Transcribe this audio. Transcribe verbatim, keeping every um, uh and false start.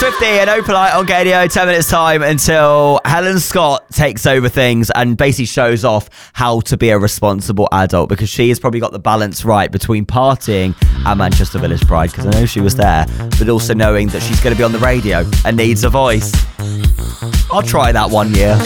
fifty and Opalite on K D O, ten minutes time until Helen Scott takes over things and basically shows off how to be a responsible adult, because she has probably got the balance right between partying and Manchester Village Pride, because I know she was there, but also knowing that she's going to be on the radio and needs a voice. I'll try that one year.